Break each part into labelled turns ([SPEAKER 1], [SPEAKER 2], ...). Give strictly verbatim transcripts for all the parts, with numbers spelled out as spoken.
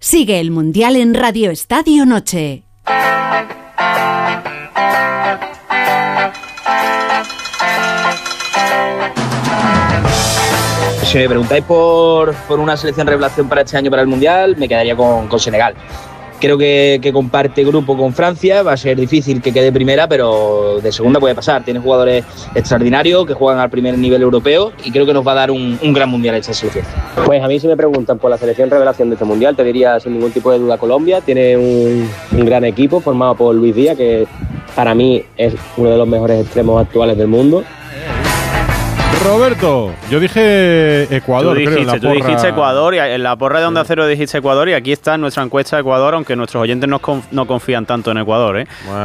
[SPEAKER 1] Sigue el Mundial en Radio Estadio Noche.
[SPEAKER 2] Si me preguntáis por, por una selección revelación para este año para el Mundial, me quedaría con, con Senegal. Creo que, que comparte grupo con Francia, va a ser difícil que quede primera, pero de segunda puede pasar. Tiene jugadores extraordinarios que juegan al primer nivel europeo y creo que nos va a dar un, un gran Mundial esta selección.
[SPEAKER 3] Pues a mí si me preguntan por la selección revelación de este Mundial, te diría sin ningún tipo de duda Colombia. Tiene un, un gran equipo formado por Luis Díaz, que para mí es uno de los mejores extremos actuales del mundo.
[SPEAKER 4] Roberto, yo dije Ecuador,
[SPEAKER 5] tú dijiste,
[SPEAKER 4] creo, en la
[SPEAKER 5] tú
[SPEAKER 4] porra.
[SPEAKER 5] dijiste Ecuador y en la porra de Onda Cero dijiste Ecuador y aquí está nuestra encuesta de Ecuador, aunque nuestros oyentes no, conf- no confían tanto en Ecuador, ¿eh?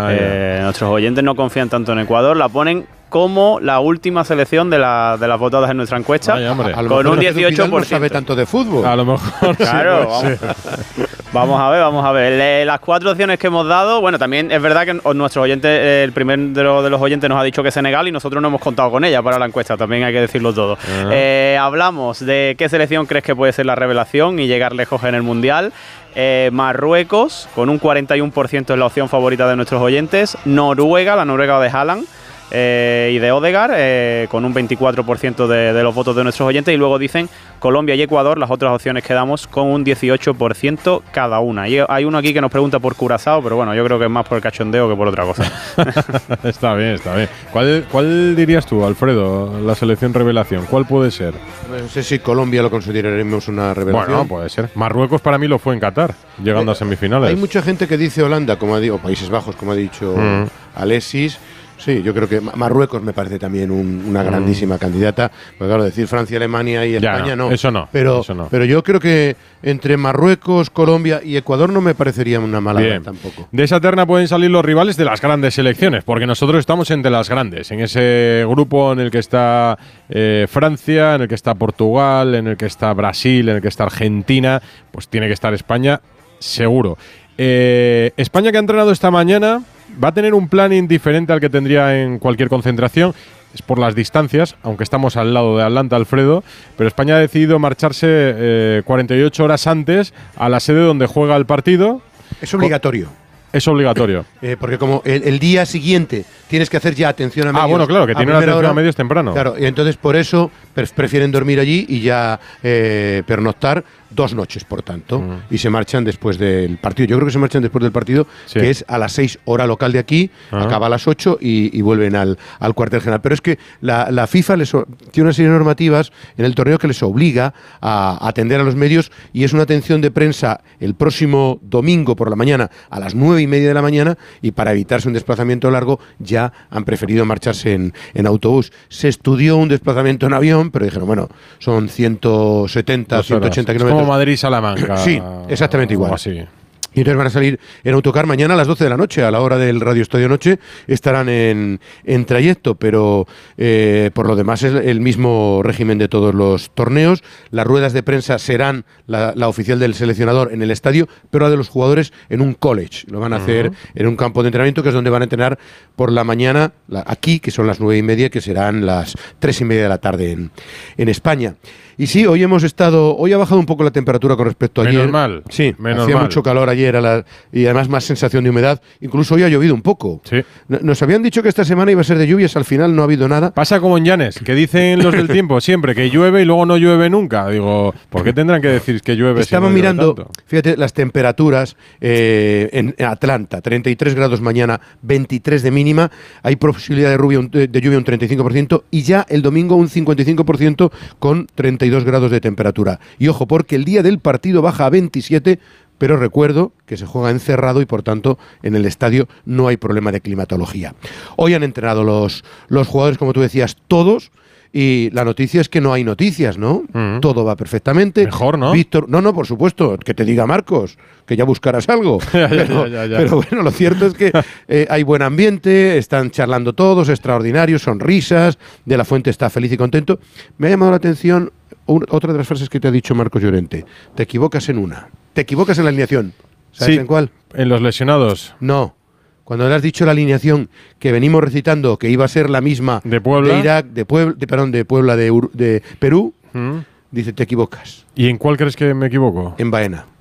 [SPEAKER 5] eh nuestros oyentes no confían tanto en Ecuador, la ponen como la última selección de, la, de las votadas en nuestra encuesta,
[SPEAKER 6] Vaya, hombre.
[SPEAKER 5] con un dieciocho por ciento.
[SPEAKER 6] No sabe tanto de fútbol.
[SPEAKER 4] A lo mejor.
[SPEAKER 5] Claro,
[SPEAKER 4] sí,
[SPEAKER 5] vamos, vamos a ver, vamos a ver. Le, las cuatro opciones que hemos dado, bueno, también es verdad que nuestros oyentes, el primer de los, de los oyentes nos ha dicho que es Senegal y nosotros no hemos contado con ella para la encuesta, también hay que decirlo todo. Uh-huh. Eh, hablamos de qué selección crees que puede ser la revelación y llegar lejos en el Mundial. Eh, Marruecos, con un cuarenta y uno por ciento es la opción favorita de nuestros oyentes. Noruega, la Noruega de Haaland. Eh, y de Odegaard, eh, con un veinticuatro por ciento de, de los votos de nuestros oyentes, y luego dicen Colombia y Ecuador, las otras opciones que damos, con un dieciocho por ciento cada una. Y hay uno aquí que nos pregunta por Curazao, pero bueno, yo creo que es más por el cachondeo que por otra cosa.
[SPEAKER 4] Está bien, está bien. ¿Cuál, ¿Cuál dirías tú, Alfredo, la selección revelación? ¿Cuál puede ser?
[SPEAKER 6] No sé si Colombia lo consideraremos una revelación.
[SPEAKER 4] Bueno, puede ser. Marruecos para mí lo fue en Qatar, llegando eh, a semifinales.
[SPEAKER 6] Hay mucha gente que dice Holanda, como ha dicho, o Países Bajos, como ha dicho mm. Alexis. Sí, yo creo que Marruecos me parece también un, una grandísima mm. candidata. Pues claro, decir Francia, Alemania y España
[SPEAKER 4] ya, no,
[SPEAKER 6] no.
[SPEAKER 4] Eso no.
[SPEAKER 6] Pero,
[SPEAKER 4] eso no.
[SPEAKER 6] pero yo creo que entre Marruecos, Colombia y Ecuador no me parecería una mala
[SPEAKER 4] Bien.
[SPEAKER 6] tampoco.
[SPEAKER 4] De esa terna pueden salir los rivales de las grandes selecciones, porque nosotros estamos entre las grandes, en ese grupo en el que está eh, Francia, en el que está Portugal, en el que está Brasil, en el que está Argentina, pues tiene que estar España, seguro. Eh, España, que ha entrenado esta mañana, va a tener un planning diferente al que tendría en cualquier concentración. Es por las distancias, aunque estamos al lado de Atlanta, Alfredo, pero España ha decidido marcharse eh, cuarenta y ocho horas antes a la sede donde juega el partido.
[SPEAKER 6] Es obligatorio.
[SPEAKER 4] Es obligatorio.
[SPEAKER 6] Eh, porque como el, el día siguiente tienes que hacer ya atención a medios.
[SPEAKER 4] Ah, bueno, claro, que tiene una atención hora, a medios temprano.
[SPEAKER 6] Claro, y entonces por eso prefieren dormir allí y ya eh, pernoctar dos noches, por tanto, mm. y se marchan después del partido. Yo creo que se marchan después del partido, sí. que es a las seis hora local de aquí, ah. acaba a las ocho y, y vuelven al, al cuartel general. Pero es que la, la FIFA les, tiene una serie de normativas en el torneo que les obliga a atender a los medios, y es una atención de prensa el próximo domingo por la mañana a las nueve y media de la mañana, y para evitarse un desplazamiento largo ya han preferido marcharse en, en autobús. Se estudió un desplazamiento en avión, pero dijeron, bueno, son ciento setenta, ciento ochenta kilómetros.
[SPEAKER 4] Como Madrid-Salamanca.
[SPEAKER 6] Sí, exactamente igual.
[SPEAKER 4] O así.
[SPEAKER 6] Y entonces van a salir en autocar mañana a las doce de la noche, a la hora del Radio Estadio Noche, estarán en, en trayecto, pero eh, por lo demás es el mismo régimen de todos los torneos. Las ruedas de prensa serán la, la oficial del seleccionador en el estadio, pero la de los jugadores en un college. Lo van a uh-huh. hacer en un campo de entrenamiento, que es donde van a entrenar por la mañana, la, aquí, que son las nueve y media, que serán las tres y media de la tarde en, en España. Y sí, hoy hemos estado, hoy ha bajado un poco la temperatura con respecto a ayer.
[SPEAKER 4] Menos mal.
[SPEAKER 6] Sí,
[SPEAKER 4] menos
[SPEAKER 6] hacía
[SPEAKER 4] mal.
[SPEAKER 6] mucho calor ayer a la, y además más sensación de humedad. Incluso hoy ha llovido un poco.
[SPEAKER 4] Sí.
[SPEAKER 6] Nos habían dicho que esta semana iba a ser de lluvias, al final no ha habido nada.
[SPEAKER 4] Pasa como en Llanes, que dicen los del tiempo siempre que llueve y luego no llueve nunca. Digo, ¿por qué tendrán que decir que llueve?
[SPEAKER 6] Estamos
[SPEAKER 4] si no
[SPEAKER 6] mirando,
[SPEAKER 4] tanto?
[SPEAKER 6] Fíjate, las temperaturas eh, en Atlanta, treinta y tres grados mañana, veintitrés de mínima. Hay posibilidad de, rubia, de, de lluvia un treinta y cinco por ciento, y ya el domingo un cincuenta y cinco por ciento con treinta y dos grados de temperatura. Y ojo, porque el día del partido baja a veintisiete, pero recuerdo que se juega encerrado y por tanto en el estadio no hay problema de climatología. Hoy han entrenado los, los jugadores, como tú decías, todos. Y la noticia es que no hay noticias, ¿no? Uh-huh. Todo va perfectamente.
[SPEAKER 4] Mejor, ¿no?
[SPEAKER 6] Víctor, no, no, por supuesto, que te diga Marcos, que ya buscarás algo.
[SPEAKER 4] ya,
[SPEAKER 6] pero,
[SPEAKER 4] ya, ya, ya.
[SPEAKER 6] pero bueno, lo cierto es que eh, hay buen ambiente, están charlando todos, extraordinarios, sonrisas, De la Fuente está feliz y contento. Me ha llamado la atención un, otra de las frases que te ha dicho Marcos Llorente. Te equivocas en una. Te equivocas en la alineación. ¿Sabes
[SPEAKER 4] sí,
[SPEAKER 6] en cuál?
[SPEAKER 4] En los lesionados.
[SPEAKER 6] No. Cuando le has dicho la alineación que venimos recitando, que iba a ser la misma
[SPEAKER 4] de Puebla,
[SPEAKER 6] de Irak, de Puebla, de, perdón, de Puebla, de, Ur, de Perú,
[SPEAKER 4] ¿Mm?
[SPEAKER 6] dice, te equivocas.
[SPEAKER 4] ¿Y en cuál crees que me equivoco?
[SPEAKER 6] En Baena.